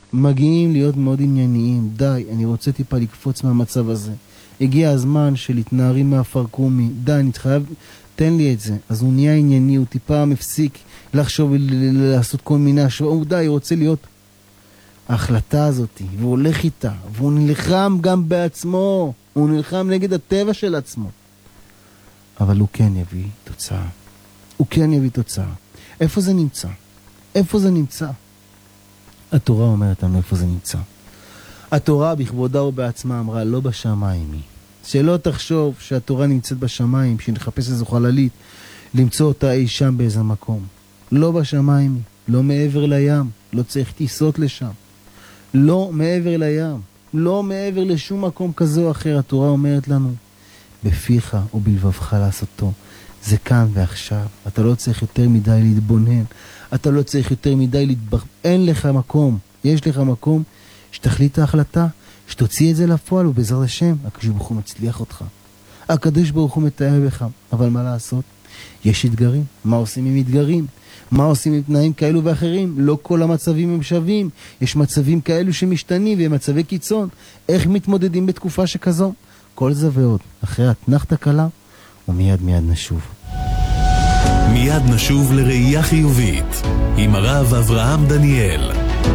מגיעים להיות מאוד ענייניים. די, אני רוצה טיפה לקפוץ מהמצב הזה. הגיע הזמן של התנערים מהפרקומי. די, אני חייב, תן לי את זה. אז הוא נהיה ענייני, הוא טיפה מפסיק לחשוב ולעשות כל מיני השוואה. הוא די, הוא רוצה להיות ההחלטה הזאת, והוא הולך איתה, והוא נלחם גם בעצמו, הוא נלחם נגד הטבע של עצמו. אבל הוא כן יביא תוצאה. הוא כן יביא תוצאה. איפה זה נמצא? איפה זה נמצא? התורה אומרת לנו איפה זה נמצא. התורה בכבודה ובעצמה אמרה, לא בשמיים היא. שלא תחשוב שהתורה נמצאת בשמיים, שנחפש איזו חללית, למצוא אותה אי שם באיזה מקום. לא בשמיים היא, לא מעבר לים, לא צריך טיסות לשם. לא מעבר לים, לא מעבר לשום מקום כזה או אחר. התורה אומרת לנו, בפיך ובלבבך לעשותו. זה כאן ועכשיו. אתה לא צריך יותר מדי להתבונן. אתה לא צריך יותר מדי אין לך מקום. יש לך מקום שתחליט ההחלטה, שתוציא את זה לפועל, ובעזרת השם, הקדוש ברוך הוא מצליח אותך. הקדוש ברוך הוא מתאר בך. אבל מה לעשות? יש אתגרים. מה עושים עם אתגרים? מה עושים עם תנאים כאלו ואחרים? לא כל המצבים הם שווים. יש מצבים כאלו שמשתנים ומצבי קיצון. איך מתמודדים בתקופה שכזו? כל זה ועוד. אחרי התנחת קלה, ומיד נשוב. מיד נשוב לראייה חיובית עם הרב אברהם דניאל.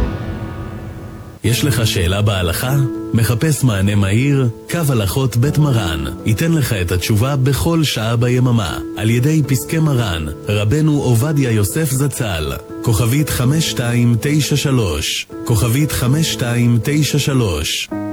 יש לך שאלה בהלכה? מחפש מענה מהיר? קו הלכות בית מרן ייתן לך את התשובה בכל שעה ביממה על ידי פסקי מרן רבנו עובדיה יוסף זצ"ל. כוכבית 5293, כוכבית 5293.